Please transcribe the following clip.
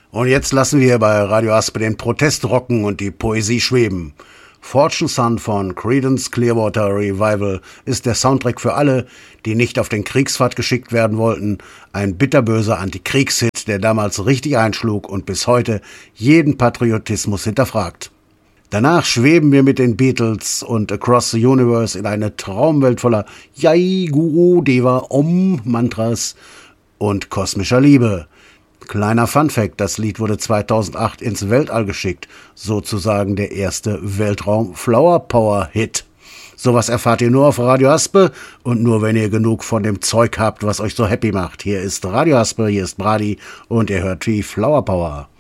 Und jetzt lassen wir bei Radio Aspe den Protest rocken und die Poesie schweben. Fortune Son von Creedence Clearwater Revival ist der Soundtrack für alle, die nicht auf den Kriegspfad geschickt werden wollten. Ein bitterböser Antikriegshit, der damals richtig einschlug und bis heute jeden Patriotismus hinterfragt. Danach schweben wir mit den Beatles und Across the Universe in eine Traumwelt voller Jai, Guru, Deva, Om, Mantras und kosmischer Liebe. Kleiner Funfact, das Lied wurde 2008 ins Weltall geschickt, sozusagen der erste Weltraum-Flower-Power-Hit. Sowas erfahrt ihr nur auf Radio Aspe und nur, wenn ihr genug von dem Zeug habt, was euch so happy macht. Hier ist Radio Aspe, hier ist Brady und ihr hört die Flower Power.